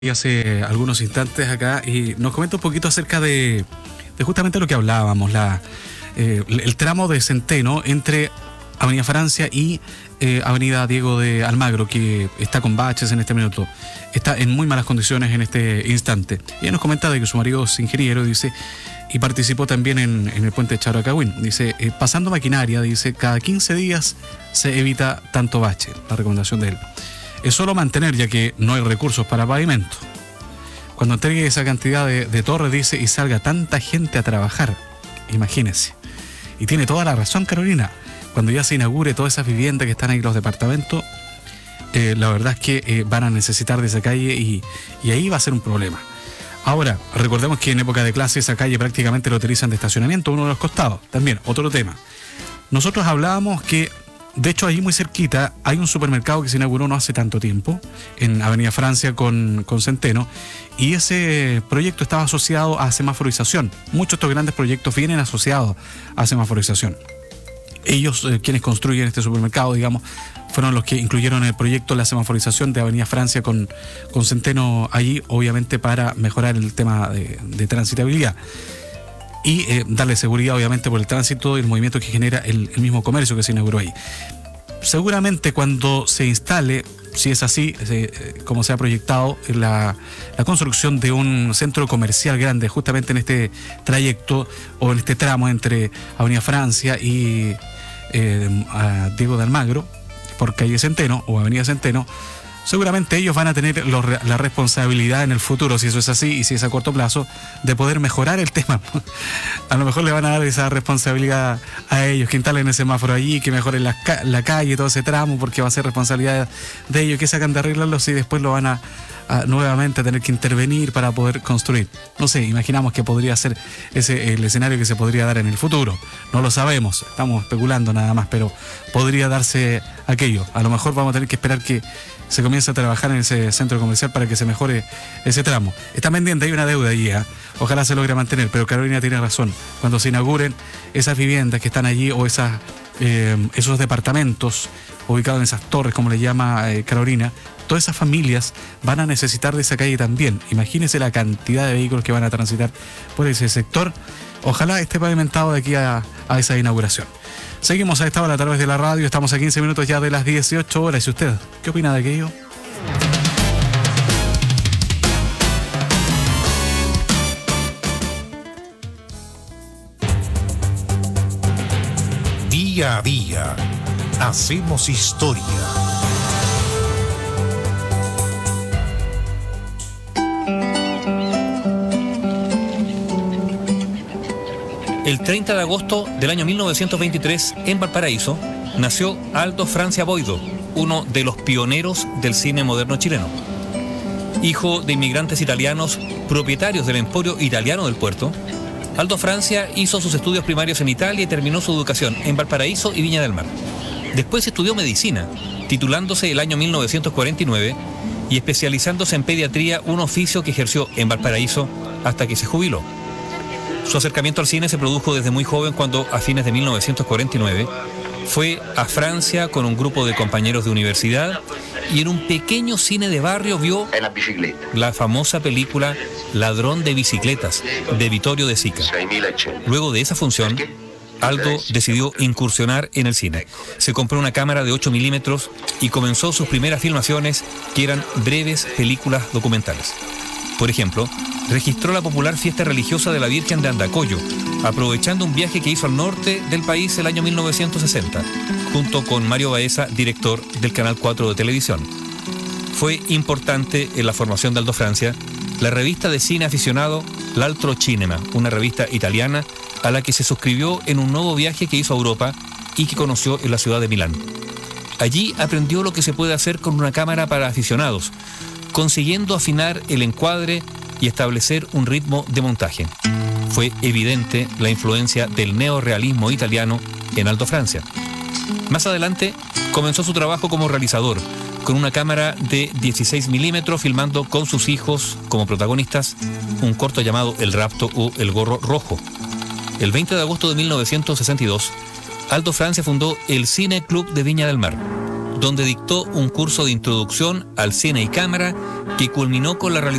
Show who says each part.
Speaker 1: Y hace algunos instantes acá y nos comenta un poquito acerca de justamente lo que hablábamos, el tramo de Centeno entre Avenida Francia y Avenida Diego de Almagro, que está con baches en este minuto, está en muy malas condiciones en este instante. Y ella nos comenta de que su marido es ingeniero, dice, y participó también en el puente de Characagüín. Dice, pasando maquinaria, dice, cada 15 días se evita tanto bache, la recomendación de él. Es solo mantener, ya que no hay recursos para pavimento. Cuando entregue esa cantidad de torres, dice, y salga tanta gente a trabajar, imagínense. Y tiene toda la razón, Carolina. Cuando ya se inaugure todas esas viviendas que están ahí, los departamentos, la verdad es que van a necesitar de esa calle y ahí va a ser un problema. Ahora, recordemos que en época de clase esa calle prácticamente lo utilizan de estacionamiento, uno de los costados. También, otro tema. Nosotros hablábamos que de hecho, allí muy cerquita hay un supermercado que se inauguró no hace tanto tiempo, en Avenida Francia con Centeno, y ese proyecto estaba asociado a semaforización. Muchos de estos grandes proyectos vienen asociados a semaforización. Ellos, quienes construyen este supermercado, digamos, fueron los que incluyeron en el proyecto la semaforización de Avenida Francia con Centeno allí, obviamente para mejorar el tema de transitabilidad. Y darle seguridad, obviamente, por el tránsito y el movimiento que genera el mismo comercio que se inauguró ahí. Seguramente cuando se instale, si es así, como se ha proyectado, la construcción de un centro comercial grande, justamente en este trayecto o en este tramo entre Avenida Francia y Diego de Almagro, por calle Centeno o Avenida Centeno, seguramente ellos van a tener la responsabilidad en el futuro, si eso es así y si es a corto plazo, de poder mejorar el tema. A lo mejor le van a dar esa responsabilidad a ellos, que instalen el semáforo allí, que mejoren la calle, todo ese tramo, porque va a ser responsabilidad de ellos, que se hagan de arreglarlo y después lo van a nuevamente tener que intervenir para poder construir. No sé, imaginamos que podría ser ese el escenario que se podría dar en el futuro. No lo sabemos, estamos especulando nada más, pero podría darse aquello. A lo mejor vamos a tener que esperar que se comienza a trabajar en ese centro comercial para que se mejore ese tramo. Está pendiente, hay una deuda allí, ojalá se logre mantener, pero Carolina tiene razón. Cuando se inauguren esas viviendas que están allí o esos departamentos ubicados en esas torres, como le llama Carolina, todas esas familias van a necesitar de esa calle también. Imagínense la cantidad de vehículos que van a transitar por ese sector. Ojalá esté pavimentado de aquí a esa inauguración. Seguimos a esta hora a través de la radio, estamos a 15 minutos ya de las 18 horas. ¿Y usted qué opina de aquello?
Speaker 2: Día a día, hacemos historia.
Speaker 3: El 30 de agosto del año 1923, en Valparaíso, nació Aldo Francia Boido, uno de los pioneros del cine moderno chileno. Hijo de inmigrantes italianos propietarios del Emporio Italiano del Puerto, Aldo Francia hizo sus estudios primarios en Italia y terminó su educación en Valparaíso y Viña del Mar. Después estudió medicina, titulándose el año 1949 y especializándose en pediatría, un oficio que ejerció en Valparaíso hasta que se jubiló. Su acercamiento al cine se produjo desde muy joven cuando, a fines de 1949, fue a Francia con un grupo de compañeros de universidad y en un pequeño cine de barrio vio la famosa película Ladrón de bicicletas, de Vittorio De Sica. Luego de esa función, Aldo decidió incursionar en el cine. Se compró una cámara de 8 milímetros y comenzó sus primeras filmaciones, que eran breves películas documentales. Por ejemplo, registró la popular fiesta religiosa de la Virgen de Andacollo, aprovechando un viaje que hizo al norte del país el año 1960, junto con Mario Baeza, director del Canal 4 de televisión. Fue importante en la formación de Aldo Francia la revista de cine aficionado L'Altro Cinema, una revista italiana a la que se suscribió en un nuevo viaje que hizo a Europa y que conoció en la ciudad de Milán. Allí aprendió lo que se puede hacer con una cámara para aficionados, consiguiendo afinar el encuadre y establecer un ritmo de montaje. Fue evidente la influencia del neorrealismo italiano en Aldo Francia. Más adelante comenzó su trabajo como realizador, con una cámara de 16 milímetros, filmando con sus hijos como protagonistas un corto llamado El rapto o El gorro rojo. El 20 de agosto de 1962, Aldo Francia fundó el Cine Club de Viña del Mar. donde dictó un curso de introducción al cine y cámara que culminó con la realización